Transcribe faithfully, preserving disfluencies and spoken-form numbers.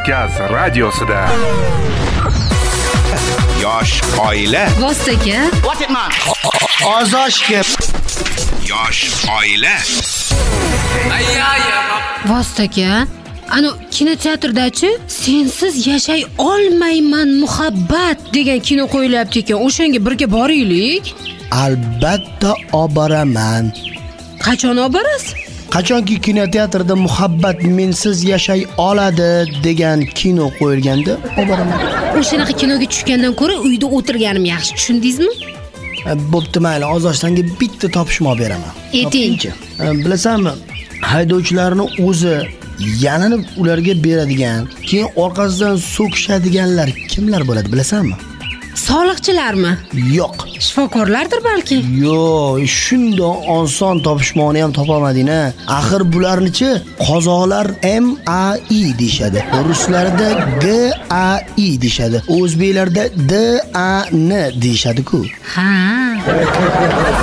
Kavkaz radiosida. Yosh oila. Vostaka. What it man? Ozoshga. Yosh oila. Vostaka. Ano kinoteatrdachi sensiz yashay olmayman muhabbat degan kino qo'yilyapti ekan. O'shanga birga boraylik. Albatta olib boraman. Qachon olib borasiz? Qachonki kinoteatrda muhabbat mensiz yashay oladi degan kino qo'yilganda olib boraman. O'shanaqa kinoga tushgandan ko'ra uyda o'tirganim yaxshi, tushundingizmi? Bo'pti, mayli, Ozoshsanga bitta topishma olib beraman. Ayting. Bilasanmi, haydovchilarni o'zi yanini ularga beradigan, keyin orqasidan so'kishadiganlar kimlar bo'ladi, bilasanmi? Soliqchilarmi? Yo'q. Shifokorlardir balki. Yo'q, shundoq oson topishmoqni ham topolmading-a. Axir bularnichi qozoqlar M A I deyshadi. Ruslarda G A I deyshadi. O'zbeklarda D A N deyshadi-ku. Ha.